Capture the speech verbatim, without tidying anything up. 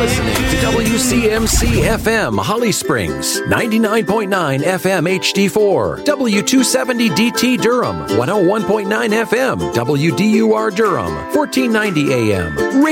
listening to W C M C F M Holly Springs, ninety-nine point nine F M H D four, W two seventy D T Durham, one oh one point nine F M, W D U R Durham, fourteen ninety A M.